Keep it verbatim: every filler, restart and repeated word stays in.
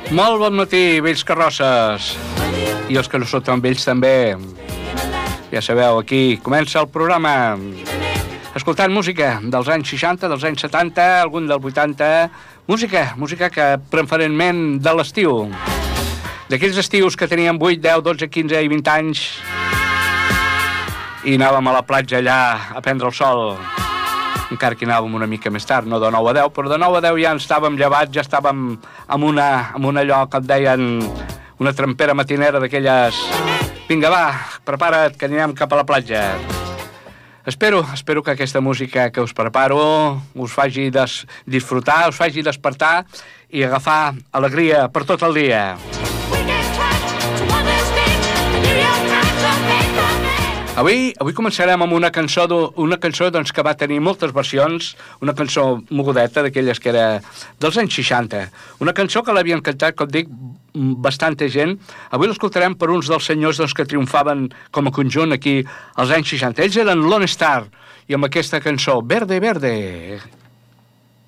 Molt bon matí, vells carrosses. I els que no són tan vells també. Ja sabeu, aquí comença el programa. Escoltant música dels anys seixanta, dels anys setanta, algun del vuitanta. Música, música que preferentment de l'estiu. D'aquells estius que teníem vuit, deu, dotze, quinze i vint anys i anàvem a la platja allà a prendre el sol. Encara que anàvem una mica més tard, no de nou a deu, però de nou a deu ja estàvem llevats, ja estàvem amb, una, amb un allò que et deien una trempera matinera d'aquelles. Vinga, va, prepara't, que anirem cap a la platja. Espero, espero que aquesta música que us preparo us faci des, disfrutar, us faci despertar i agafar alegria per tot el dia. Avui, avui començarem amb una cançó, una cançó doncs, que va tenir moltes versions, una cançó mogudeta, d'aquelles que era dels anys seixanta. Una cançó que l'havien cantat, com dic, bastanta gent. Avui l'escoltarem per uns dels senyors doncs, que triomfaven com a conjunt aquí als anys seixanta. Ells eren Lone Star, i amb aquesta cançó, Verde, Verde.